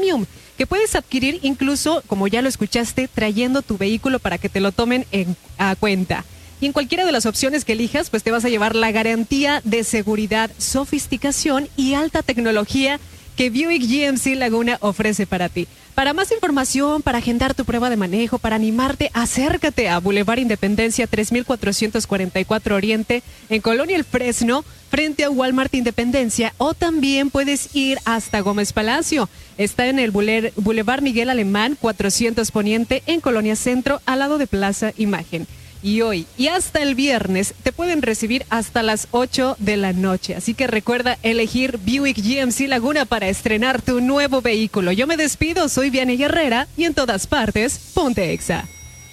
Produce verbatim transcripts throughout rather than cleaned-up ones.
Premium, que puedes adquirir incluso, como ya lo escuchaste, trayendo tu vehículo para que te lo tomen en, a cuenta. Y en cualquiera de las opciones que elijas, pues te vas a llevar la garantía de seguridad, sofisticación y alta tecnología que Buick G M C Laguna ofrece para ti. Para más información, para agendar tu prueba de manejo, para animarte, acércate a Boulevard Independencia tres mil cuatrocientos cuarenta y cuatro Oriente en Colonia El Fresno, frente a Walmart Independencia, o también puedes ir hasta Gómez Palacio. Está en el Boulevard Miguel Alemán cuatrocientos Poniente en Colonia Centro, al lado de Plaza Imagen. Y hoy y hasta el viernes te pueden recibir hasta las ocho de la noche. Así que recuerda elegir Buick G M C Laguna para estrenar tu nuevo vehículo. Yo me despido, soy Vianney Herrera y en todas partes, ponte Exa.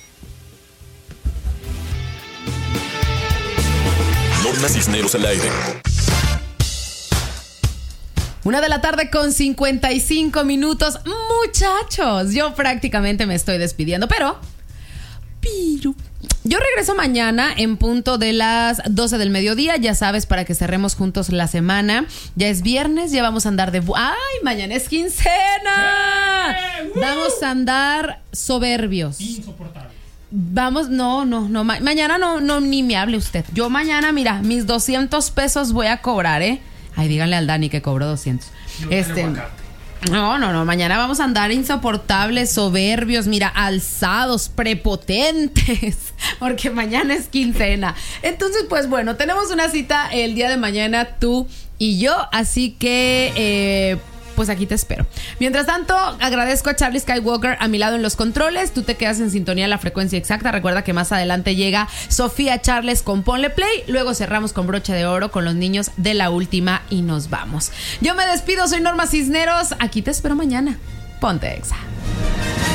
Norma Cisneros al aire. Una de la tarde con cincuenta y cinco minutos. Muchachos, yo prácticamente me estoy despidiendo, pero... Pero... Yo regreso mañana en punto de las doce del mediodía, ya sabes, para que cerremos juntos la semana. Ya es viernes, ya vamos a andar de... ¡Ay, mañana es quincena! ¡Eh! ¡Uh! Vamos a andar soberbios. Insoportables. Vamos, no, no, no, ma- mañana no, no, ni me hable usted. Yo mañana, mira, mis doscientos pesos voy a cobrar, ¿eh? Ay, díganle al Dani que cobró doscientos. Yo Este... No, no, no, mañana vamos a andar insoportables, soberbios, mira, alzados, prepotentes, porque mañana es quincena. Entonces, pues bueno, tenemos una cita el día de mañana, tú y yo, así que... Eh, pues aquí te espero. Mientras tanto, agradezco a Charlie Skywalker a mi lado en los controles. Tú te quedas en sintonía en la frecuencia exacta. Recuerda que más adelante llega Sofía Charles con Ponle Play. Luego cerramos con broche de oro con los niños de La Última y nos vamos. Yo me despido, soy Norma Cisneros. Aquí te espero mañana. Ponte Exa.